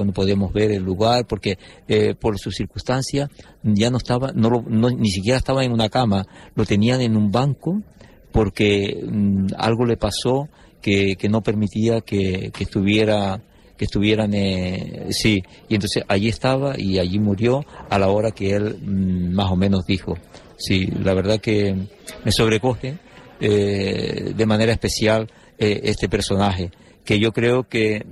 No podíamos ver el lugar porque por sus circunstancias ya no estaba, ni siquiera estaba en una cama, lo tenían en un banco porque algo le pasó que no permitía que estuvieran, sí, y entonces allí estaba y allí murió a la hora que él más o menos dijo. Sí, la verdad que me sobrecoge de manera especial este personaje, que yo creo que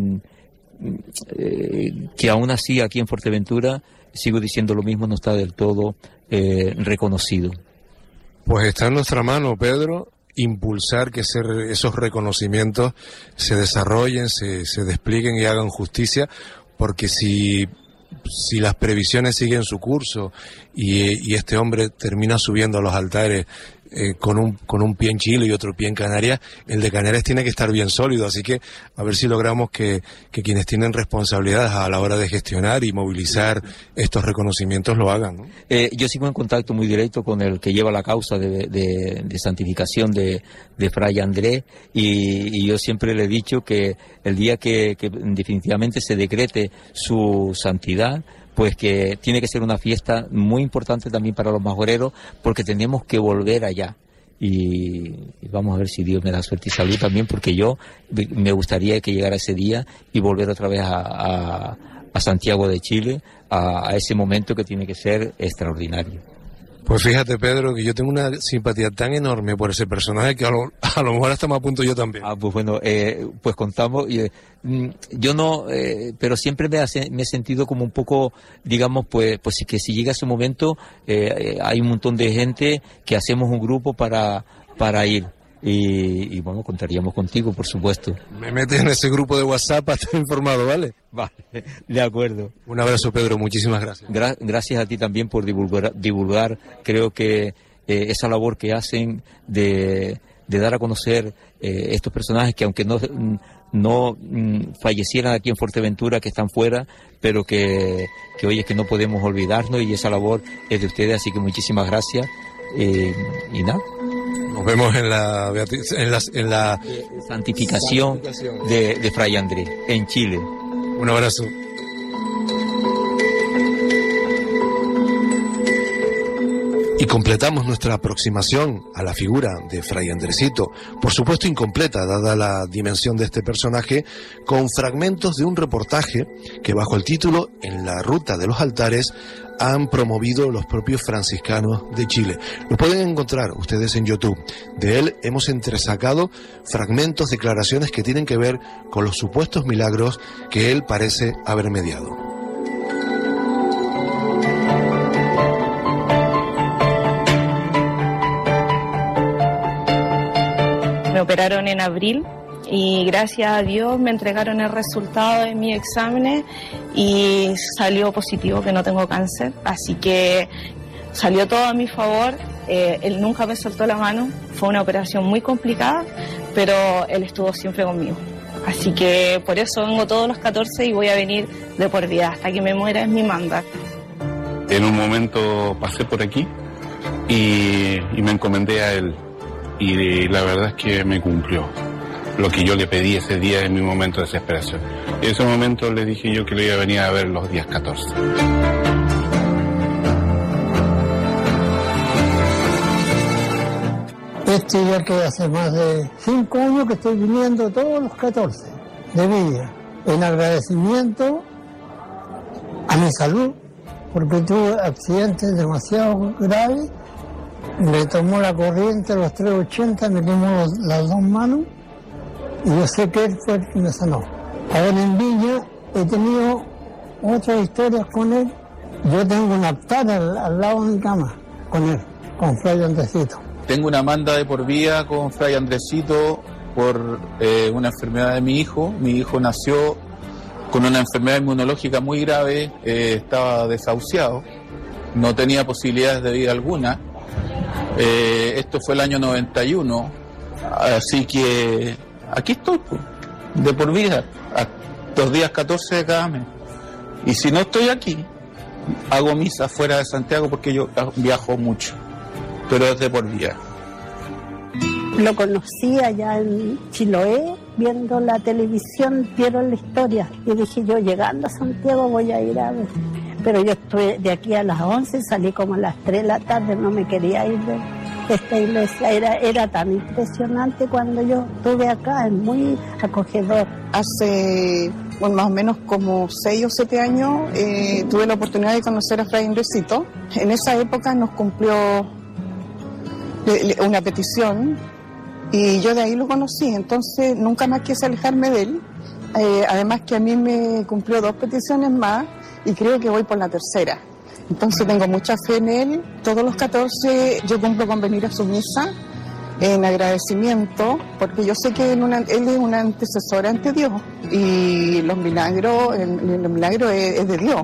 aún así aquí en Fuerteventura, sigo diciendo lo mismo, no está del todo reconocido. Pues está en nuestra mano, Pedro, impulsar que esos reconocimientos se desarrollen, se desplieguen y hagan justicia, porque si las previsiones siguen su curso y este hombre termina subiendo a los altares con un pie en Chile y otro pie en Canarias, el de Canarias tiene que estar bien sólido, así que a ver si logramos que quienes tienen responsabilidades a la hora de gestionar y movilizar estos reconocimientos lo hagan, ¿no? Yo sigo en contacto muy directo con el que lleva la causa de santificación de Fray Andrés, y yo siempre le he dicho que el día que definitivamente se decrete su santidad, pues que tiene que ser una fiesta muy importante también para los majoreros, porque tenemos que volver allá. Y vamos a ver si Dios me da suerte y salud también, porque yo me gustaría que llegara ese día y volver otra vez a Santiago de Chile, a ese momento que tiene que ser extraordinario. Pues fíjate, Pedro, que yo tengo una simpatía tan enorme por ese personaje que a lo mejor hasta me apunto yo también. Pues bueno, pues contamos, yo no, pero siempre me he sentido como un poco, digamos, pues que si llega ese momento, hay un montón de gente que hacemos un grupo para ir. Y bueno, contaríamos contigo, por supuesto. Me metes en ese grupo de WhatsApp para estar informado, ¿vale? Vale, de acuerdo. Un abrazo, Pedro, muchísimas gracias. Gracias a ti también por divulgar. Creo que esa labor que hacen de dar a conocer estos personajes que aunque no fallecieran aquí en Fuerteventura, que están fuera, pero que hoy es que no podemos olvidarnos, y esa labor es de ustedes, así que muchísimas gracias. Y nada. Nos vemos en la santificación de Fray Andrés en Chile. Un abrazo. Y completamos nuestra aproximación a la figura de Fray Andresito, por supuesto incompleta dada la dimensión de este personaje, con fragmentos de un reportaje que bajo el título En la ruta de los altares han promovido los propios franciscanos de Chile. Lo pueden encontrar ustedes en YouTube. De él hemos entresacado fragmentos, declaraciones que tienen que ver con los supuestos milagros que él parece haber mediado. Me operaron en abril y gracias a Dios me entregaron el resultado de mis exámenes y salió positivo, que no tengo cáncer, así que salió todo a mi favor. Él nunca me soltó la mano, fue una operación muy complicada, pero él estuvo siempre conmigo, así que por eso vengo todos los 14 y voy a venir de por vida hasta que me muera, es mi mandato. En un momento pasé por aquí y me encomendé a él, y la verdad es que me cumplió lo que yo le pedí ese día en mi momento de desesperación. Y en ese momento le dije yo que le iba a venir a ver los días 14. Ya que hace más de 5 años que estoy viniendo todos los 14 de vida, en agradecimiento a mi salud, porque tuve accidentes demasiado graves, me tomó la corriente a los 380, me quemó las dos manos, y yo sé que él fue el que me sanó. Ahora en Viña he tenido otras historias con él. Yo tengo un altar al lado de mi cama con él, con Fray Andresito. Tengo una manda de por vida con Fray Andresito por una enfermedad de mi hijo. Mi hijo nació con una enfermedad inmunológica muy grave, estaba desahuciado, no tenía posibilidades de vida alguna. Esto fue el año 91, así que aquí estoy, pues, de por vida, a los días 14 de cada mes. Y si no estoy aquí, hago misa fuera de Santiago porque yo viajo mucho, pero es de por vida. Lo conocí allá en Chiloé, viendo la televisión, vieron la historia. Y dije yo, llegando a Santiago voy a ir a ver. Pero yo estuve de aquí a las 11, salí como a las 3 de la tarde, no me quería ir de esta iglesia. Era tan impresionante cuando yo estuve acá, es muy acogedor. Hace más o menos como 6 o 7 años tuve la oportunidad de conocer a Fray Andresito. En esa época nos cumplió una petición y yo de ahí lo conocí, entonces nunca más quise alejarme de él. Además que a mí me cumplió 2 peticiones más y creo que voy por la tercera. Entonces tengo mucha fe en él. Todos los 14 yo cumplo con venir a su misa en agradecimiento, porque yo sé que él es un antecesor ante Dios y los milagros, el milagro es de Dios.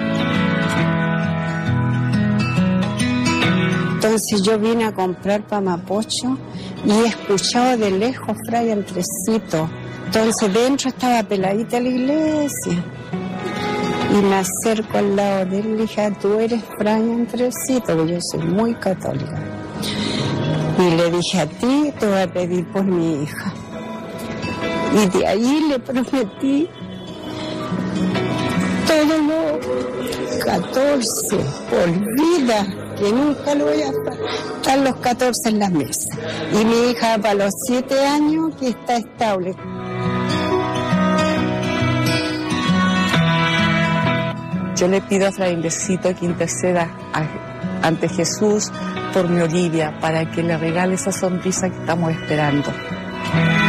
Entonces yo vine a comprar para Mapocho y he escuchado de lejos Fray Andresito. Entonces dentro estaba peladita la iglesia y me acerco al lado de él y le dije, tú eres Fray Andresito, porque yo soy muy católica. Y le dije, a ti te voy a pedir por mi hija. Y de ahí le prometí todos los 14 por vida, que nunca lo voy a estar los 14 en la mesa. Y mi hija para los 7 años que está estable. Yo le pido a Fray Andresito que interceda ante Jesús por mi Olivia, para que le regale esa sonrisa que estamos esperando.